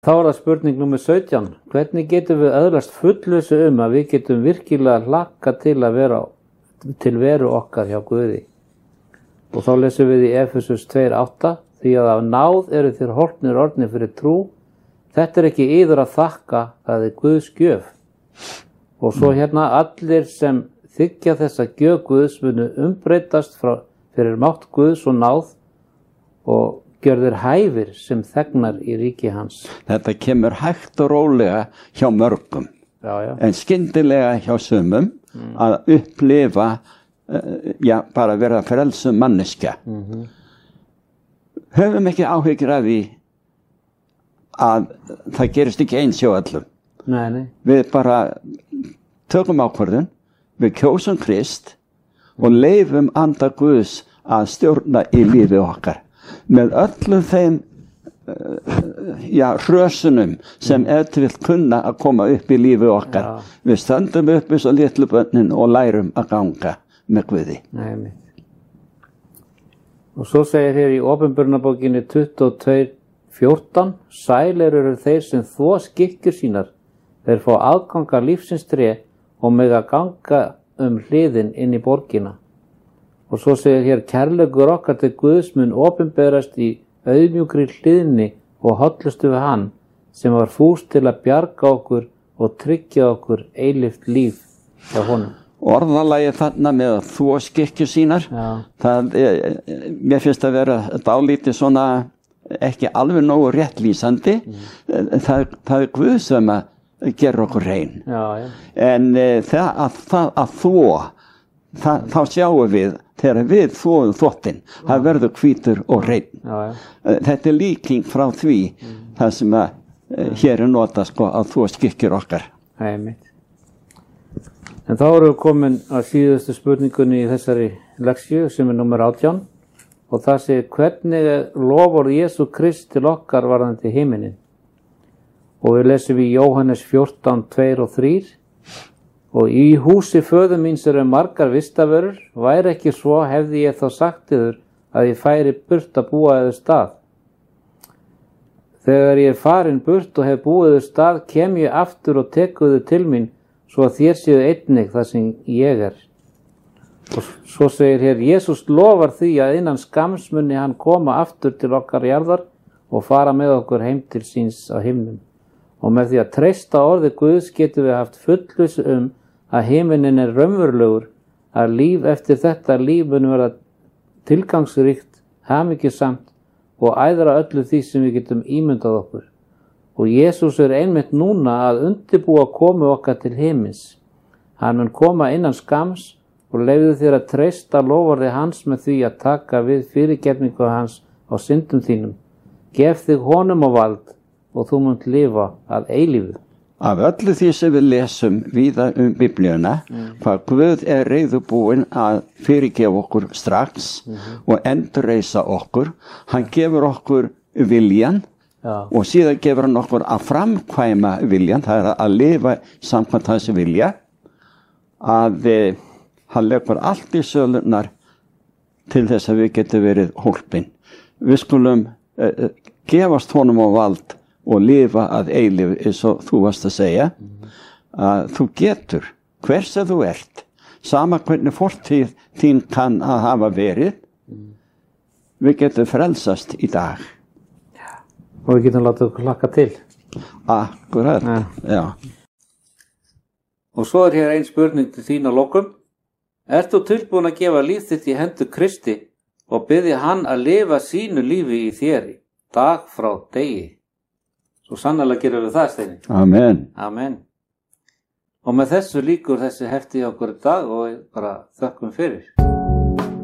Þá það spurning númer 17. Hvernig getum við öðlast fullvissu að við getum virkilega hlakka til veru okkar hjá Guði? Og þá lesum við í Efesus 2:8. Því að af náð eru þér horfnir orðnir fyrir trú. Þetta ekki yður að þakka, það Guðs gjöf. Og svo hérna, allir sem þiggja þessa gjöf Guðs munu umbreytast fyrir mátt Guðs og náð og gjörðir hæfir sem þegnar í ríki hans. Þetta kemur hægt og rólega hjá mörgum, en skyndilega hjá sumum að upplifa, bara vera frelsum manneskja. Höfum ekki áhyggjur af því að það gerist ekki eins hjá öllum. Nei. Við bara tökum ákvörðun, við kjósum Krist og leifum anda Guðs að stjórna í lífi okkar. Með öllum þeim hrösunum sem til vill kunna að koma upp í lífi okkar. Við stöndum upp eins og litlu börnin og lærum að ganga með Guði. Nei. Og svo segir hér í Opinberunarbókinni 22:14 Sælir eru þeir sem þvo skikkjur sínar, þeir fá aðganga lífsins tré og mega ganga hliðin inn í borgina. Og svo segir hér kærleikur okkar til Guðs mun opinberast í auðmjúkri hlýðni og hollustu við hann sem var fús til að bjarga okkur og tryggja okkur eilíft líf hjá honum. Orðalagið þarna með að þvo skikkjur sínar, mér finnst að vera dálítið svona ekki alveg nógu réttlýsandi. Það Guð sem að gera okkur hrein. En það að þvo, þá sjáum við þegar við þvoðum þvottinn, það verður hvítur og hreinn. Þetta líking frá því það sem að hér notað að þvo skikkjur okkar. Einmitt. En þá erum við komin að síðustu spurningunni í þessari leksíu sem númer 18 og það segir hvernig lofar Jesú Krist til okkar varðandi himinin. Og við lesum í Jóhannes 14:2-3 og í húsi föður míns eru margar vistavörur, væri ekki svo hefði ég þá sagt yður að ég færi burt að búa yður stað. Þegar ég farin burt og hef búið yður stað kem ég aftur og teku yður til mín svo að þér séu einnig það sem ég Og svo segir hér, Jesús lofar því að innan skamms muni hann koma aftur til okkar jarðar og fara með okkur heim til síns á himnum. Og með því að treysta orði Guðs getum við haft fullvissu að himinin raunverulegur, að líf eftir þetta líf mun verða tilgangsríkt, hamingjusamt og æðra öllu því sem við getum ímyndað okkur. Og Jesús einmitt núna að undirbúa komu okkar til himins. Hann mun koma innan skamms og leyfðu þér að treysta loforði hans með því að taka við fyrirgefningu hans á syndum þínum. Gef þig honum á vald og þú munt lifa að eilífu. Af öllu því sem við lesum víða Biblíuna, hvað Guð reiðubúinn að fyrirgefa okkur strax og endurreisa okkur. Hann gefur okkur viljan og síðan gefur hann okkur að framkvæma viljan, það að lifa samkvæmt þessi vilja, að hann leggur allt í sölunar til þess að við getum verið hólpin. Við skulum gefast honum á vald og lifa að eilífu eins og þú varst að segja, að þú getur, hvers að þú ert, sama hvernig fortíð þín kann að hafa verið, við getum frelsast í dag. Og við getum látið okkur hlakka til. Akkurat, já. Og svo hér ein spurning til þín að lokum. Ert þú tilbúin að gefa líf þitt í hendur Kristi og biðja hann að lifa sínu lífi í þér, dag frá degi? Svo sannarlega gerum við það, Steini. Amen. Amen. Og með þessu lýkur þessi hefti hjá okkur í dag og bara þökkum fyrir.